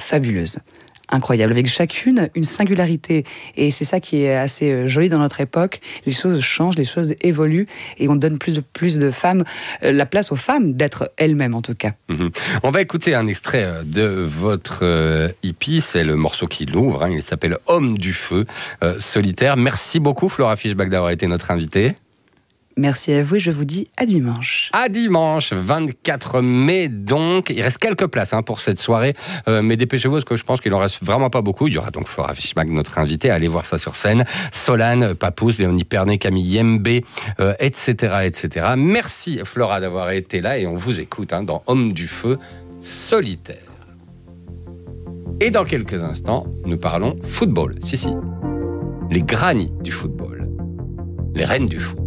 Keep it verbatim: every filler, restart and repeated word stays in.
fabuleuses. Incroyable, avec chacune une singularité. Et c'est ça qui est assez joli dans notre époque. Les choses changent, les choses évoluent, et on donne plus de, plus de femmes, euh, la place aux femmes d'être elles-mêmes en tout cas. Mmh. On va écouter un extrait de votre euh, hippie, c'est le morceau qui l'ouvre, hein. Il s'appelle Homme du feu, euh, solitaire. Merci beaucoup Flora Fischbach d'avoir été notre invitée. Merci à vous et je vous dis à dimanche. À dimanche, vingt-quatre mai donc. Il reste quelques places hein, pour cette soirée, euh, mais dépêchez-vous parce que je pense qu'il en reste vraiment pas beaucoup. Il y aura donc Flora Fischbach, notre invitée. Allez voir ça sur scène. Solane, Papoose, Léonie Pernet, Camille Yembe, euh, et cetera, et cetera. Merci Flora d'avoir été là et on vous écoute hein, dans Homme du feu, solitaire. Et dans quelques instants, nous parlons football. Si, si. Les grannies du football. Les reines du foot.